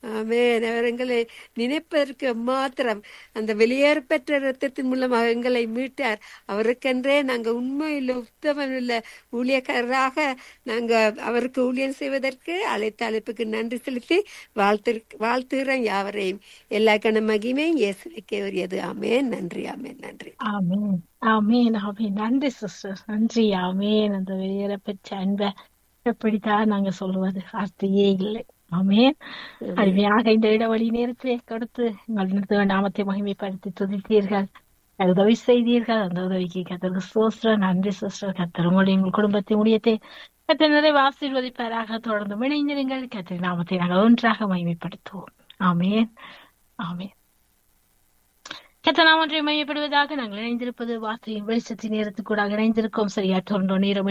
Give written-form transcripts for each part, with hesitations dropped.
ஆமென். அவர் எங்களை நினைப்பதற்கு மாத்திரம் அந்த வெளியேறப்பெற்ற இரத்தத்தின் மூலமாக எங்களை மீட்டார். அவருக்கென்றே நாங்கள் உண்மையில் உத்தமனுள்ள ஊழியக்காரராக நாங்கள் அவருக்கு ஊழியம் செய்வதற்கு அழைத்த அழைப்புக்கு நன்றி செலுத்தி வாழ்த்துகிறோம் யாவரையும். எல்லா கன மகிமையும் இயேசுவுக்கே உரியது. ஆமென். நன்றி. ஆமென். நன்றி. ஆமென். ஆமென். ஆமென். நன்றி சிஸ்டர், நன்றி. ஆமென். அந்த வெளியேற பெற்ற அன்பை எப்படித்தான் நாங்க சொல்லுவது, வார்த்தையே இல்லை. ஆமென். ஆமென். அருமையாக இந்த இடைவெளி நேரத்தை கொடுத்து உங்கள் நாமத்தை மகிமைப்படுத்தி துதித்தீர்கள், உதவி செய்தீர்கள். அந்த உதவிக்கு கர்த்தருக்கு ஸ்தோத்திரம். நன்றி சிஸ்டர். கர்த்தர் உங்களுடைய உங்கள் குடும்பத்தை முடியத்தை கர்த்தர் நிறைய ஆசீர்வதிப்பாராக. தொடர்ந்து இணைந்திருங்கள். கர்த்தர் நாமத்தை நாங்கள் ஒன்றாக மகிமைப்படுத்துவோம். ஆமென். ஆமென். கர்த்தர் நாமத்தை மையப்படுவதாக நாங்கள் இணைந்திருப்பது வார்த்தையின் வெளிச்சத்தின் நேரத்துக்கூட இணைந்திருக்கோம். சரியா தொடர்ந்தோம். நேரம்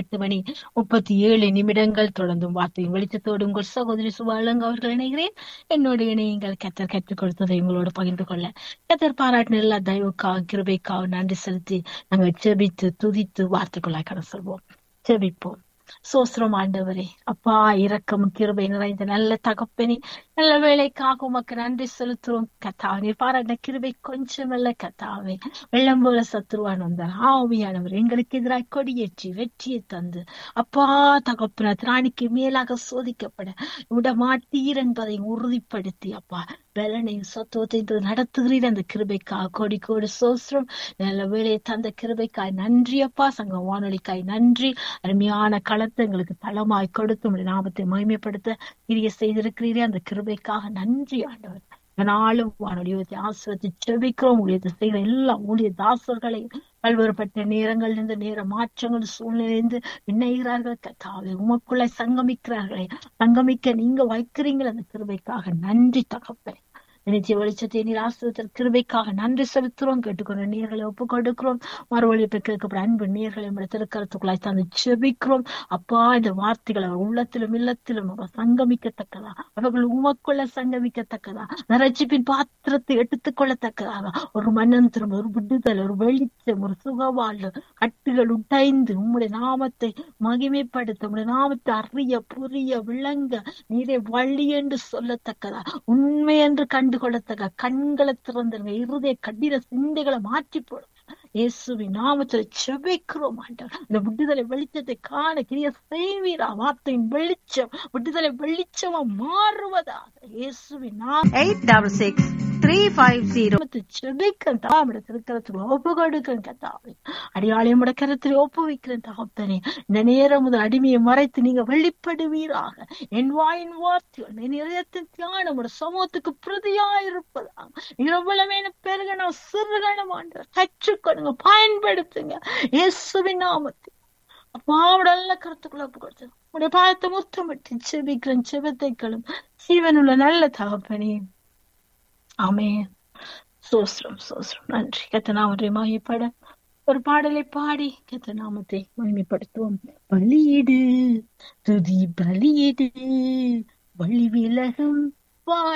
8:37 தொடர்ந்தும் வார்த்தையின் வெளிச்சத்தோடு உங்கள் சகோதரி சுபாலங்க அவர்கள் இணைகிறேன். என்னோடு இணையுங்கள். கர்த்தர் கற்றுக் கொடுத்ததை உங்களோடு பகிர்ந்து கொள்ள கர்த்தர் பாராட்டின எல்லா தயவுக்காக கிருபைக்காக நன்றி செலுத்தி நாங்கள் செபித்து துதித்து வார்த்தைக்குள்ளாய் கடந்து செல்வோம். செபிப்போம். சோஸ்திரம் ஆண்டவரே, அப்பா, இரக்கமும் கிருபை நிறைந்த நல்ல தகப்பனே, நல்ல வேலைக்காக உமக்கு நன்றி செலுத்துறோம் கர்த்தாவே. நீர் பாராட்டின கிருபை கொஞ்சமல்ல கர்த்தாவே. வெள்ளம் போல சத்துருவான் வந்தார். ஆவியானவர் எங்களுக்கு எதிராக கொடியேற்றி வெற்றியை தந்து அப்பா தகப்பன திராணிக்கு மேலாக சோதிக்கப்பட விடமாட்டீர் என்பதை உறுதிப்படுத்தி அப்பா பலனையும் சத்துவத்தையும் நடத்துகிறீர். அந்த கிருபைக்காக கோடி கோடி சோஸ்திரம். நல்ல வேலையை தந்த கிருபைக்காய் நன்றி அப்பா. சங்க வானொலிக்காய் நன்றி. அருமையான களத்தை எங்களுக்கு தளமாய் கொடுத்து உங்களுடைய நாமத்தை மகிமைப்படுத்த கிரிய செய்திருக்கிறீரே, அந்த கிருபைக்காக நன்றி ஆண்டவர். நாளும் வானொலியை ஆசிரியத்தை செபிக்கிறோம். ஊழியத்தை செய்கிற எல்லா ஊழிய தாசர்களையும் பல்வேறுபட்ட நேரங்களிலிருந்து நேர மாற்றங்கள் சூழ்நிலையிலிருந்து இணைகிறார்கள் கர்த்தாவே. உமக்குள்ளே சங்கமிக்கிறார்களே, சங்கமிக்க நீங்க வைக்கிறீங்கள். அந்த கிருபைக்காக நன்றி தகப்பனே. நினைச்ச வெளிச்சத்தை நீர் ஆசிரியர் கிருபைக்காக நன்றி செலுத்துறோம். கேட்டுக்கொண்ட நேர்களை ஒப்புக் கொடுக்கிறோம். மறுவழிப்பு கேட்கப்பட அன்பு நேர்களை திருக்கரத்துக்குள்ளாய் தந்து செபிக்கிறோம். அப்பா, இந்த வார்த்தைகள் அவர் உள்ளத்திலும் இல்லத்திலும் அவர் சங்கமிக்கத்தக்கதா, அவர்கள் உமக்குள்ள சங்கமிக்கத்தக்கதா, ரட்சிப்பின் பாத்திரத்தை எடுத்துக் கொள்ளத்தக்கதாக ஒரு மன்னன் திரும்ப ஒரு விடுதல், ஒரு வெளிச்சம், ஒரு சுகவாழ்வு, கட்டுகள் உடைந்து உம்முடைய நாமத்தை மகிமைப்படுத்த, உம்முடைய நாமத்தை அறிய புரிய விளங்க நீரே வழி என்று சொல்லத்தக்கதா, உண்மை என்று கண்டுகொள்ளத்தக்க கண்களை திறந்துருங்க. இருதய கடின சிந்தைகளை மாற்றி போடுங்க. இயேசுவின் நாமத்தில் செபிக்கிறோம் ஆண்டவர். இந்த விடுதலை வெளிச்சத்தை காண கிரிய செய்வீரா. வார்த்தையின் வெளிச்சம் விடுதலை வெளிச்சமா மாறுவதாக இயேசுவின் நாமத்தில் 866350 செபிக்கிறேன். திருக்கரத்தில் ஒப்பு கொடுக்கிறேன் கர்த்தாவே. அடியாளையும் கரத்தில் ஒப்புவிக்கிறேன் தகப்பனே. இந்த நேரம் முதல் அடிமையை மறைத்து நீங்க வெளிப்படுவீராக. என் வாயின் வார்த்தைகள் என் இதயத்தின் தியானம் ஒரு சமூகத்துக்கு பிரதியாயிருப்பதாக. எவ்வளவு பெருகணும் சிறுகணும் ஆண்டவர். கற்றுக்கொடுங்க, பயன்படுத்துங்க இயேசுவின் நாமத்தில். அப்பாவோட நல்ல கருத்துக்களை ஒப்பு கொடுத்து உடைய பாதத்தை முத்தமிட்டு செபிக்கிறேன். செபத்தைக்களும் ஜீவனுள்ள நல்ல தகப்பனே. ஆமென். சோஸ்திரம் சோஸ்திரம். நன்றி. கர்த்தர் நாமத்தை மகிமைப்பட ஒரு பாடலை பாடி கர்த்தர் நாமத்தை மகிமைப்படுத்துவோம். பலியிடு துதி பலியிடு வழி விலகும்